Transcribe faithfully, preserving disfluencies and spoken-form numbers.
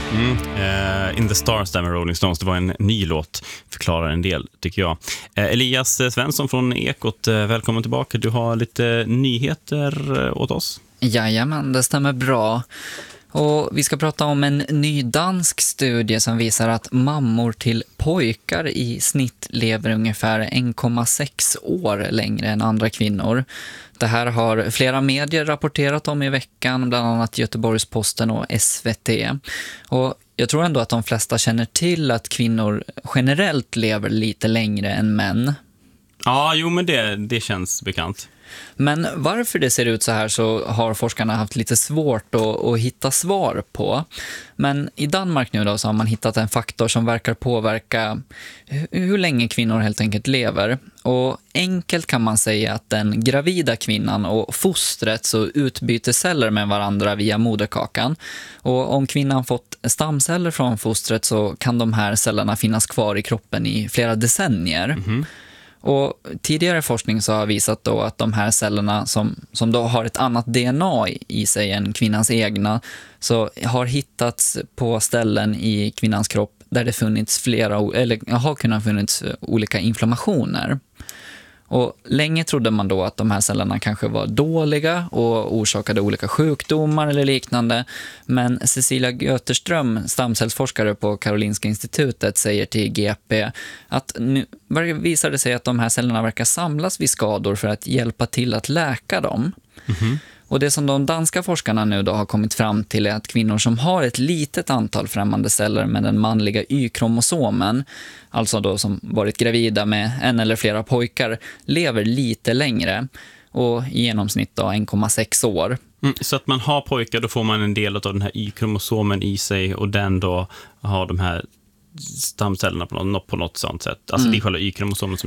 Mm, uh, In the Stars där med Rolling Stones. Det var en ny låt, förklarar en del tycker jag. uh, Elias Svensson från Ekot, uh, välkommen tillbaka. Du har lite nyheter uh, åt oss. Jajamän, det stämmer bra. Och vi ska prata om en ny dansk studie som visar att mammor till pojkar i snitt lever ungefär en komma sex år längre än andra kvinnor. Det här har flera medier rapporterat om i veckan, bland annat Göteborgs-Posten och S V T. Och jag tror ändå att de flesta känner till att kvinnor generellt lever lite längre än män. Ja, jo men det, det känns bekant. Men varför det ser ut så här så har forskarna haft lite svårt att, att hitta svar på. Men i Danmark nu då så har man hittat en faktor som verkar påverka hur länge kvinnor helt enkelt lever. Och enkelt kan man säga att den gravida kvinnan och fostret så utbyter celler med varandra via moderkakan. Och om kvinnan fått stamceller från fostret så kan de här cellerna finnas kvar i kroppen i flera decennier. Mm-hmm. Och tidigare forskning så har visat då att de här cellerna som, som då har ett annat D N A i, i sig än kvinnans egna så har hittats på ställen i kvinnans kropp där det funnits flera, eller har kunnat funnits olika inflammationer. Och länge trodde man då att de här cellerna kanske var dåliga och orsakade olika sjukdomar eller liknande. Men Cecilia Göterström, stamcellsforskare på Karolinska institutet, säger till G P att nu visar det sig att de här cellerna verkar samlas vid skador för att hjälpa till att läka dem. Mm-hmm. Och det som de danska forskarna nu då har kommit fram till är att kvinnor som har ett litet antal främmande celler med den manliga Y-kromosomen, alltså då som varit gravida med en eller flera pojkar, lever lite längre och i genomsnitt då en komma sex år. Mm, så att man har pojkar, då får man en del av den här Y-kromosomen i sig och den då har de här stamcellerna på något, på något sånt sätt. Alltså mm. det är själva Y-kromosomen som